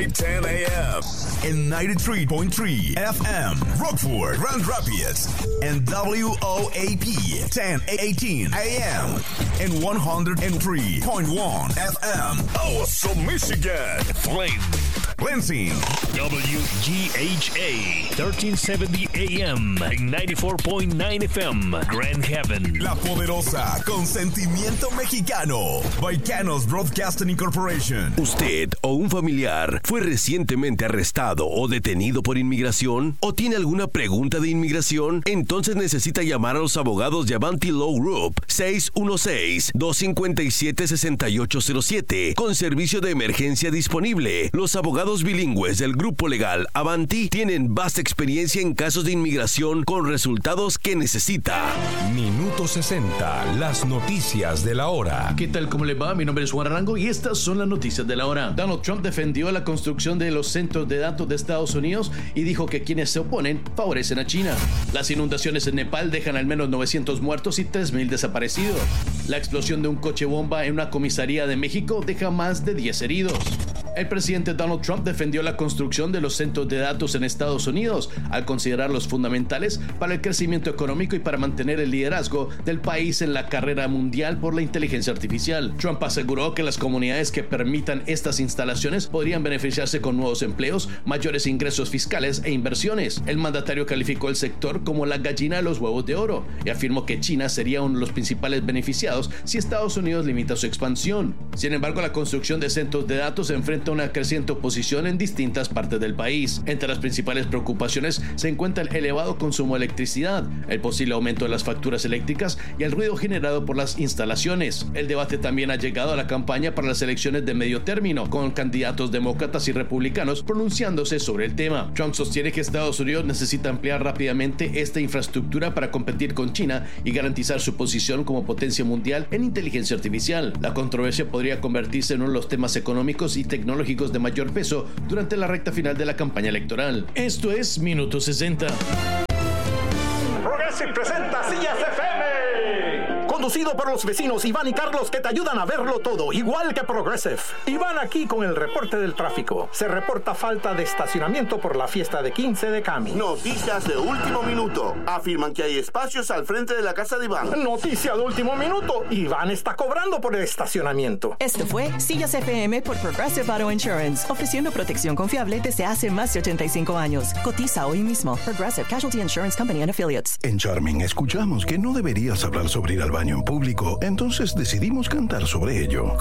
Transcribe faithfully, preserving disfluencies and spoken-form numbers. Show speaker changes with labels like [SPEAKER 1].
[SPEAKER 1] ten a.m. in ninety-three point three F M, Rockford, Grand Rapids, and W O A P ten eighteen A M in one hundred three point one F M, Awesome, Michigan, Flint, Lansing,
[SPEAKER 2] W G H A thirteen seventy A M and ninety-four point nine F M, Grand Haven.
[SPEAKER 1] La Poderosa, con sentimiento mexicano, Baicanos Broadcasting Incorporation.
[SPEAKER 3] ¿Usted o un familiar fue recientemente arrestado o detenido por inmigración? ¿O tiene alguna pregunta de inmigración? Entonces necesita llamar a los abogados de Avanti Law Group seis uno seis, dos cinco siete, seis ocho cero siete con servicio de emergencia disponible. Los abogados bilingües del grupo legal Avanti tienen vasta experiencia en casos de inmigración con resultados que necesita.
[SPEAKER 4] Minuto sesenta, las noticias de la hora.
[SPEAKER 5] ¿Qué tal? ¿Cómo le va? Mi nombre es Juan Arango y estas son las noticias de la hora. Donald Trump defendió la construcción de los centros de datos de Estados Unidos y dijo que quienes se oponen favorecen a China. Las inundaciones en Nepal dejan al menos novecientos muertos y tres mil desaparecidos. La explosión de un coche bomba en una comisaría de México deja más de diez heridos. El presidente Donald Trump defendió la construcción de los centros de datos en Estados Unidos al considerarlos fundamentales para el crecimiento económico y para mantener el liderazgo del país en la carrera mundial por la inteligencia artificial. Trump aseguró que las comunidades que permitan estas instalaciones podrían beneficiarse con nuevos empleos, mayores ingresos fiscales e inversiones. El mandatario calificó el sector como la gallina de los huevos de oro y afirmó que China sería uno de los principales beneficiados si Estados Unidos limita su expansión. Sin embargo, la construcción de centros de datos se enfrenta a una creciente oposición en distintas partes del país. Entre las principales preocupaciones se encuentra el elevado consumo de electricidad, el posible aumento de las facturas eléctricas y el ruido generado por las instalaciones. El debate también ha llegado a la campaña para las elecciones de medio término, con candidatos demócratas y republicanos pronunciándose sobre el tema. Trump sostiene que Estados Unidos necesita ampliar rápidamente esta infraestructura para competir con China y garantizar su posición como potencia mundial en inteligencia artificial. La controversia podría convertirse en uno de los temas económicos y tecnológicos de mayor peso durante la recta final de la campaña electoral. Esto es Minuto sesenta.
[SPEAKER 6] Progressive presenta Sillas F M. Conducido por los vecinos Iván y Carlos, que te ayudan a verlo todo, igual que Progressive. Iván aquí con el reporte del tráfico. Se reporta falta de estacionamiento por la fiesta de quince de Cami.
[SPEAKER 7] Noticias de último minuto. Afirman que hay espacios al frente de la casa de Iván.
[SPEAKER 6] Noticia de último minuto. Iván está cobrando por el estacionamiento.
[SPEAKER 8] Esto fue Sillas F M por Progressive Auto Insurance, ofreciendo protección confiable desde hace más de ochenta y cinco años. Cotiza hoy mismo. Progressive Casualty Insurance Company and Affiliates.
[SPEAKER 9] En Charming escuchamos que no deberías hablar sobre ir al baño en público, entonces decidimos cantar sobre ello.